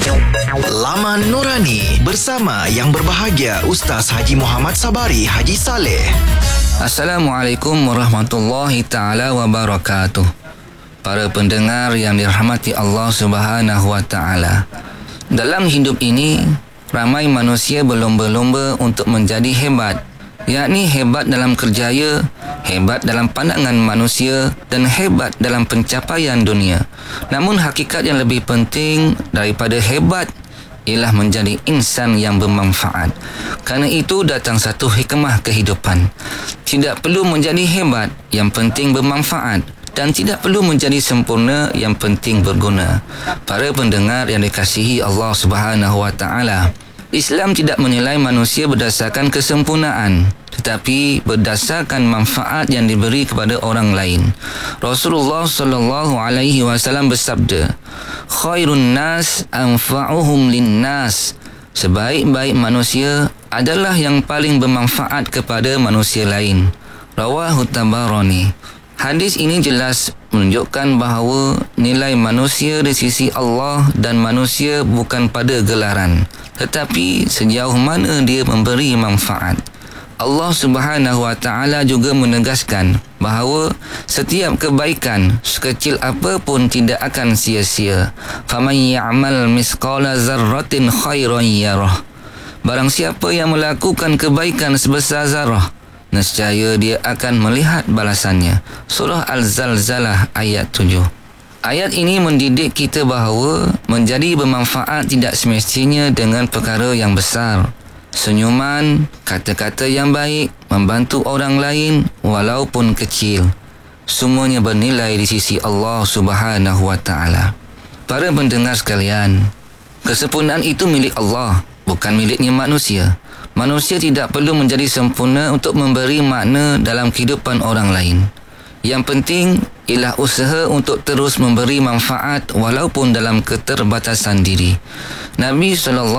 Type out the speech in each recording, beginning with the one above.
Laman Nurani bersama yang berbahagia Ustaz Haji Muhammad Sabari Haji Saleh. Assalamualaikum warahmatullahi ta'ala wabarakatuh. Para pendengar yang dirahmati Allah Subhanahu wa ta'ala. Dalam hidup ini, ramai manusia berlomba-lomba untuk menjadi hebat, yakni hebat dalam kerjaya, hebat dalam pandangan manusia dan hebat dalam pencapaian dunia. Namun hakikat yang lebih penting daripada hebat ialah menjadi insan yang bermanfaat. Kerana itu datang satu hikmah kehidupan. Tidak perlu menjadi hebat, yang penting bermanfaat. Dan tidak perlu menjadi sempurna, yang penting berguna. Para pendengar yang dikasihi Allah Subhanahu wa ta'ala, Islam tidak menilai manusia berdasarkan kesempurnaan, tetapi berdasarkan manfaat yang diberi kepada orang lain. Rasulullah sallallahu alaihi wasallam bersabda, "Khairun nas anfa'uhum linnas." Sebaik-baik manusia adalah yang paling bermanfaat kepada manusia lain. Rawahu Tabarani. Hadis ini jelas menunjukkan bahawa nilai manusia di sisi Allah dan manusia bukan pada gelaran, tetapi sejauh mana dia memberi manfaat. Allah Subhanahu wa ta'ala juga menegaskan bahawa setiap kebaikan sekecil apa pun tidak akan sia-sia. Faman ya'mal misqala zarratin khairan yarah. Barang siapa yang melakukan kebaikan sebesar zarah, nescaya dia akan melihat balasannya. Surah Al-Zalzalah ayat 7. Ayat ini mendidik kita bahawa menjadi bermanfaat tidak semestinya dengan perkara yang besar. Senyuman, kata-kata yang baik, membantu orang lain walaupun kecil, semuanya bernilai di sisi Allah Subhanahu wa ta'ala. Para pendengar sekalian, kesempurnaan itu milik Allah, bukan miliknya manusia. Manusia tidak perlu menjadi sempurna untuk memberi makna dalam kehidupan orang lain. Yang penting ialah usaha untuk terus memberi manfaat walaupun dalam keterbatasan diri. Nabi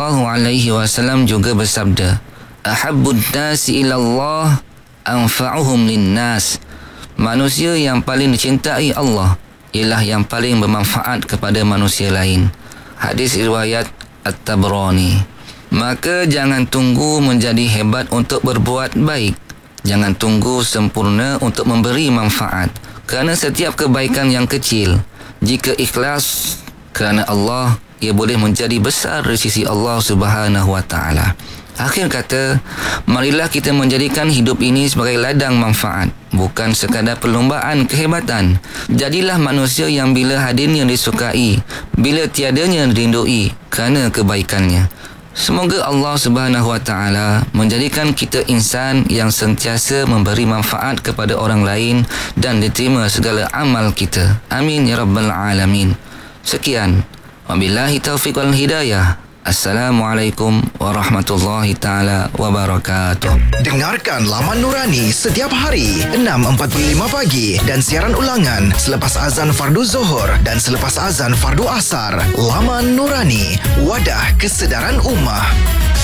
SAW juga bersabda, "Ahabbud nasi ilallah anfa'uhum linnas." Manusia yang paling dicintai Allah ialah yang paling bermanfaat kepada manusia lain. Hadis riwayat At-Tabrani. Maka jangan tunggu menjadi hebat untuk berbuat baik. Jangan tunggu sempurna untuk memberi manfaat. Kerana setiap kebaikan yang kecil, jika ikhlas kerana Allah, ia boleh menjadi besar di sisi Allah Subhanahu wa ta'ala. Akhir kata, marilah kita menjadikan hidup ini sebagai ladang manfaat, bukan sekadar perlombaan kehebatan. Jadilah manusia yang bila hadirnya disukai, bila tiadanya dirindui kerana kebaikannya. Semoga Allah Subhanahu wa ta'ala menjadikan kita insan yang sentiasa memberi manfaat kepada orang lain dan diterima segala amal kita. Amin ya rabbal alamin. Sekian. Wabillahi taufiq wal hidayah. Assalamualaikum warahmatullahi ta'ala wabarakatuh. Dengarkan Laman Nurani setiap hari 6.45 pagi dan siaran ulangan selepas azan fardu Zuhur dan selepas azan fardu Asar. Laman Nurani, wadah kesedaran ummah.